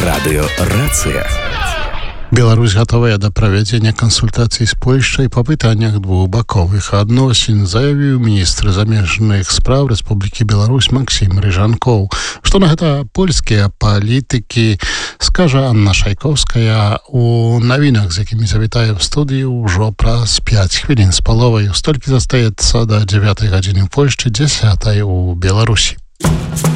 Радыёрацыя. Беларусь гатовая да правядзення кансультацый з Польшчай па пытаннях двухбаковых адносін, заявіў міністр замежных спраў Рэспублікі Беларусь Максім Рыжанкоў. Што на гэта польскія палітыкі, скажа Анна Шайкоўская у навінах, з якімі завітае ў студыю ўжо праз 5 хвілін з паловай. Столькі застаецца да 9 гадзіны ў Польшчы, 10 у Беларусі.